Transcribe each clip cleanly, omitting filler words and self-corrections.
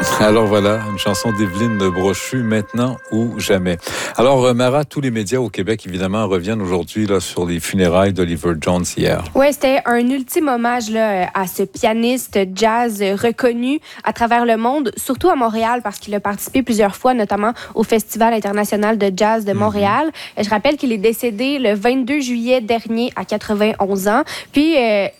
Alors voilà, une chanson d'Evelyne Brochu, Maintenant ou jamais. Alors Mara, tous les médias au Québec, évidemment, reviennent aujourd'hui là, sur les funérailles d'Oliver Jones hier. Oui, c'était un ultime hommage là, à ce pianiste jazz reconnu à travers le monde, surtout à Montréal, parce qu'il a participé plusieurs fois, notamment au Festival international de jazz de Montréal. Je rappelle qu'il est décédé le 22 juillet dernier à 91 ans. Puis,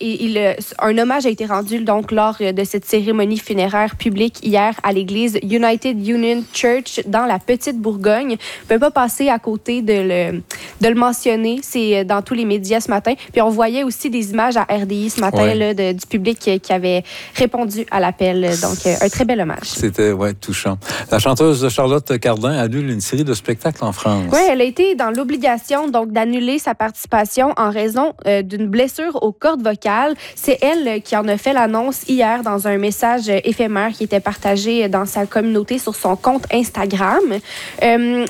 un hommage a été rendu donc lors de cette cérémonie funéraire publique hier à l'église United Union Church dans la Petite Bourgogne. On ne peut pas passer à côté de le mentionner. C'est dans tous les médias ce matin. Puis on voyait aussi des images à RDI ce matin là, du public qui avait répondu à l'appel. Donc, un très bel hommage. C'était touchant. La chanteuse Charlotte Cardin annule une série de spectacles en France. Oui, elle a été dans l'obligation donc d'annuler sa participation en raison d'une blessure aux cordes vocales. C'est elle qui en a fait l'annonce hier dans un message éphémère qui était partagé dans sa communauté sur son compte Instagram. Elle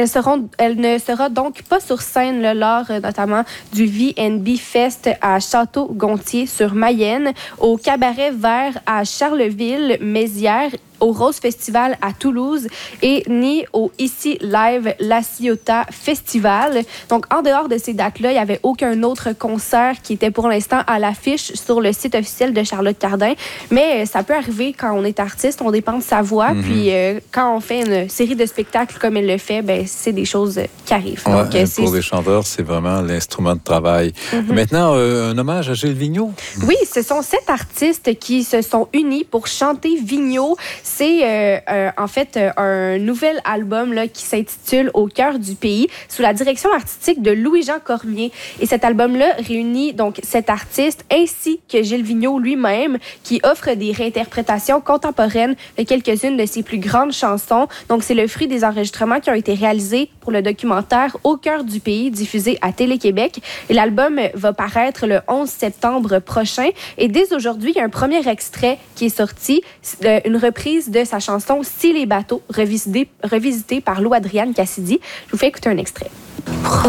ne sera donc pas sur scène là, lors notamment du V&B Fest à Château-Gontier-sur-Mayenne, au Cabaret Vert à Charleville-Mézières, au Rose Festival à Toulouse et ni au Ici Live La Ciotat Festival. Donc, en dehors de ces dates-là, il n'y avait aucun autre concert qui était pour l'instant à l'affiche sur le site officiel de Charlotte Cardin. Mais ça peut arriver quand on est artiste, on dépend de sa voix. Puis, quand on fait une série de spectacles comme elle le fait, c'est des choses qui arrivent. Donc, pour les chanteurs, c'est vraiment l'instrument de travail. Maintenant, un hommage à Gilles Vigneault. Oui, ce sont 7 artistes qui se sont unis pour chanter Vigneault. C'est en fait un nouvel album là, qui s'intitule Au cœur du pays, sous la direction artistique de Louis-Jean Cormier. Et cet album-là réunit donc 7 artistes ainsi que Gilles Vigneault lui-même, qui offre des réinterprétations contemporaines de quelques-unes de ses plus grandes chansons. Donc, c'est le fruit des enregistrements qui ont été réalisés pour le documentaire Au cœur du pays, diffusé à Télé-Québec. Et l'album va paraître le 11 septembre prochain. Et dès aujourd'hui, il y a un premier extrait qui est sorti, une reprise de sa chanson « Si les bateaux », revisitée par Lou Adrienne Cassidy. Je vous fais écouter un extrait.